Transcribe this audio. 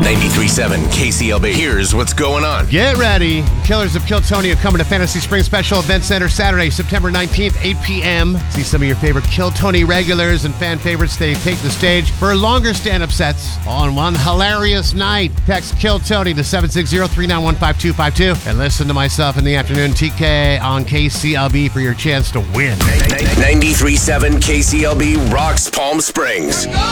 93.7 KCLB. Here's what's going on. Get ready. Killers of Kill Tony are coming to Fantasy Springs Special Event Center Saturday, September 19th, 8 p.m. See some of your favorite Kill Tony regulars and fan favorites. They take the stage for longer stand-up sets on one hilarious night. Text Kill Tony to 760-391-5252 and listen to myself in the afternoon, TK, on KCLB for your chance to win. 93.7 KCLB rocks Palm Springs.